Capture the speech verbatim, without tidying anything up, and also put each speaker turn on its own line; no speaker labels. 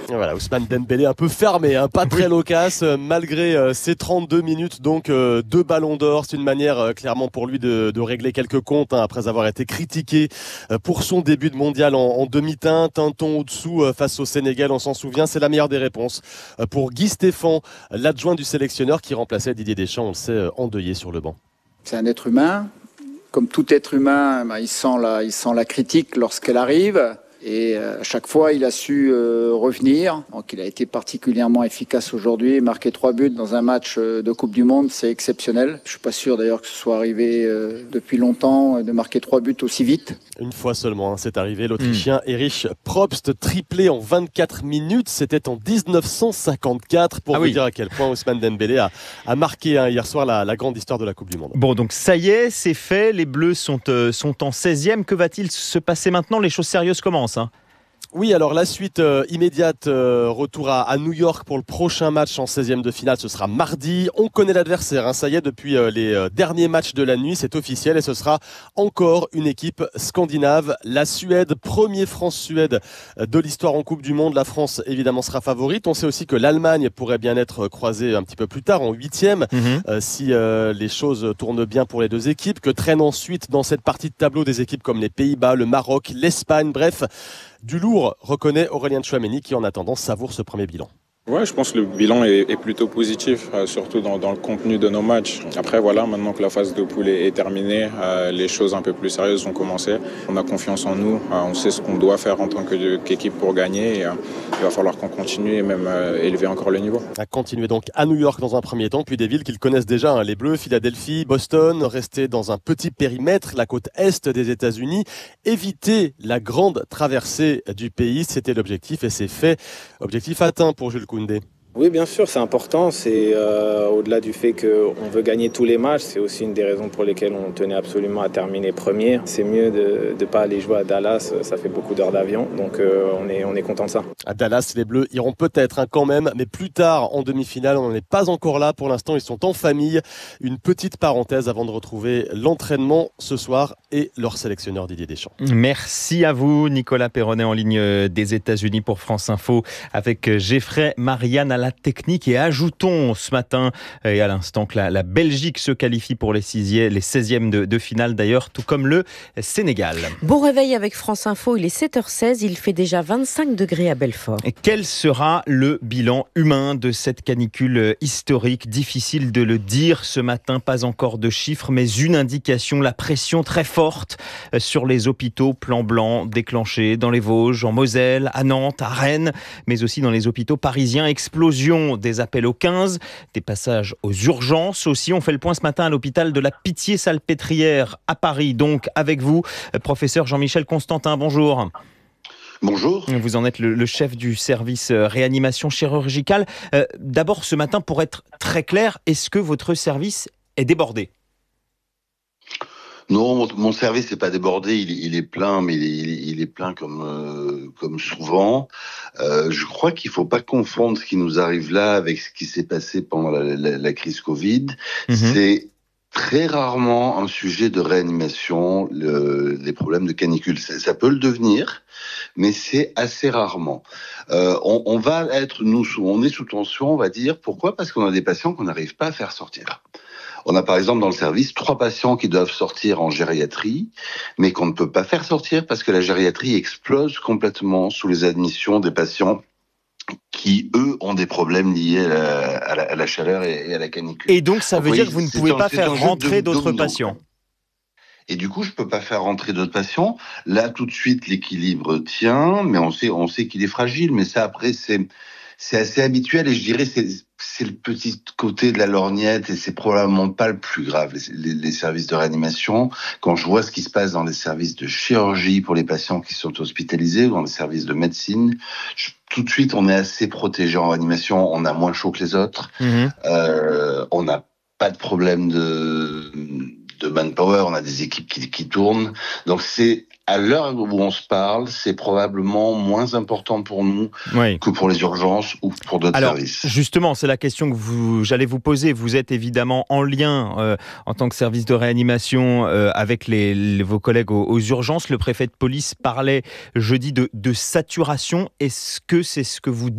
Et voilà, Ousmane Dembélé un peu fermé, hein, pas très loquace, euh, malgré euh, ses trente-deux minutes, donc euh, deux ballons d'or. C'est une manière euh, clairement pour lui de, de régler quelques comptes, hein, après avoir été critiqué euh, pour son début de mondial en, en demi-teinte, un ton au-dessous euh, face au Sénégal, on s'en souvient. C'est la meilleure des réponses euh, pour Guy Stéphane, l'adjoint du sélectionneur qui remplaçait Didier Deschamps, on le sait, euh, endeuillé sur le banc.
C'est un être humain. Comme tout être humain, ben, il sent la, il sent la critique lorsqu'elle arrive. Et à chaque fois, il a su euh, revenir. Donc, il a été particulièrement efficace aujourd'hui. Marquer trois buts dans un match de Coupe du Monde, c'est exceptionnel. Je suis pas sûr d'ailleurs que ce soit arrivé euh, depuis longtemps de marquer trois buts aussi vite.
Une fois seulement, hein, c'est arrivé. L'Autrichien mmh. Erich Probst, triplé en vingt-quatre minutes. C'était en dix-neuf cent cinquante-quatre. Pour ah vous oui. dire à quel point Ousmane Dembélé a, a marqué hein, hier soir la, la grande histoire de la Coupe du Monde.
Bon, donc ça y est, c'est fait. Les Bleus sont, euh, sont en seizième. Que va-t-il se passer maintenant ? Les choses sérieuses commencent. Hein.
Oui, alors la suite euh, immédiate, euh, retour à, à New York pour le prochain match en seizième de finale, ce sera mardi. On connaît l'adversaire, hein, ça y est, depuis euh, les euh, derniers matchs de la nuit, c'est officiel et ce sera encore une équipe scandinave, la Suède, premier France-Suède de l'histoire en Coupe du Monde. La France, évidemment, sera favorite. On sait aussi que l'Allemagne pourrait bien être croisée un petit peu plus tard, en huitième, mmh. euh, si euh, les choses tournent bien pour les deux équipes, que traînent ensuite dans cette partie de tableau des équipes comme les Pays-Bas, le Maroc, l'Espagne, bref... Du lourd, reconnaît Aurélien Tchouameni qui en attendant savoure ce premier bilan.
Ouais, je pense que le bilan est, est plutôt positif, euh, surtout dans, dans le contenu de nos matchs. Après, voilà, maintenant que la phase de poule est, est terminée, euh, les choses un peu plus sérieuses ont commencé. On a confiance en nous, euh, on sait ce qu'on doit faire en tant que, qu'équipe pour gagner. Et, euh, il va falloir qu'on continue et même euh, élever encore le niveau.
À continuer donc à New York dans un premier temps, puis des villes qu'ils connaissent déjà, hein, les Bleus, Philadelphie, Boston, rester dans un petit périmètre, la côte est des États-Unis, éviter la grande traversée du pays, c'était l'objectif et c'est fait. Objectif atteint pour Jules Koundé.
Oui, bien sûr, c'est important. C'est euh, au-delà du fait qu'on veut gagner tous les matchs, c'est aussi une des raisons pour lesquelles on tenait absolument à terminer premier. C'est mieux de ne pas aller jouer à Dallas, ça fait beaucoup d'heures d'avion, donc euh, on est, on est content de ça.
À Dallas, les Bleus iront peut-être hein, quand même, mais plus tard en demi-finale, on n'en est pas encore là. Pour l'instant, ils sont en famille. Une petite parenthèse avant de retrouver l'entraînement ce soir et leur sélectionneur Didier Deschamps.
Merci à vous, Nicolas Perronnet en ligne des États-Unis pour France Info avec Geoffrey Marianne à la technique. Et ajoutons ce matin et à l'instant que la, la Belgique se qualifie pour les, sixième, les seizièmes de, de finale d'ailleurs, tout comme le Sénégal.
Bon réveil avec France Info, il est sept heures seize, il fait déjà vingt-cinq degrés à Belfort.
Et quel sera le bilan humain de cette canicule historique ? Difficile de le dire ce matin, pas encore de chiffres, mais une indication, la pression très forte sur les hôpitaux. Plan blanc déclenché dans les Vosges, en Moselle, à Nantes, à Rennes, mais aussi dans les hôpitaux parisiens. Explosion des appels au quinze, des passages aux urgences aussi. On fait le point ce matin à l'hôpital de la Pitié-Salpêtrière à Paris. Donc avec vous, professeur Jean-Michel Constantin, bonjour.
Bonjour.
Vous en êtes le, le chef du service réanimation chirurgicale. Euh, d'abord ce matin, pour être très clair, est-ce que votre service est débordé ?
Non, mon, mon service n'est pas débordé, il, il est plein, mais il est, il est plein comme euh, comme souvent. Euh, je crois qu'il faut pas confondre ce qui nous arrive là avec ce qui s'est passé pendant la, la, la crise Covid. Mm-hmm. C'est très rarement un sujet de réanimation, le, les problèmes de canicule. Ça, ça peut le devenir, mais c'est assez rarement. Euh, on, on va être, nous, on est sous tension, on va dire. Pourquoi ? Parce qu'on a des patients qu'on n'arrive pas à faire sortir. On a par exemple dans le service trois patients qui doivent sortir en gériatrie, mais qu'on ne peut pas faire sortir parce que la gériatrie explose complètement sous les admissions des patients qui, eux, ont des problèmes liés à la, à la, à la chaleur et, et à la canicule.
Et donc, ça veut donc, dire oui, que vous ne pouvez un, pas faire rentrer de, d'autres patients.
Et du coup, je peux pas faire rentrer d'autres patients. Là, tout de suite, l'équilibre tient, mais on sait, on sait qu'il est fragile. Mais ça, après, c'est, c'est assez habituel et je dirais, c'est, c'est le petit côté de la lorgnette et c'est probablement pas le plus grave. Les, les, les services de réanimation, quand je vois ce qui se passe dans les services de chirurgie pour les patients qui sont hospitalisés ou dans les services de médecine, je, tout de suite, on est assez protégé en réanimation. On a moins chaud que les autres. Mmh. Euh, on n'a pas de problème de de manpower, on a des équipes qui, qui tournent. Donc c'est, à l'heure où on se parle, c'est probablement moins important pour nous oui. que pour les urgences ou pour d'autres
Alors,
services.
Justement, c'est la question que vous, j'allais vous poser. Vous êtes évidemment en lien euh, en tant que service de réanimation euh, avec les, les, vos collègues aux, aux urgences. Le préfet de police parlait jeudi de, de saturation. Est-ce que c'est ce que vous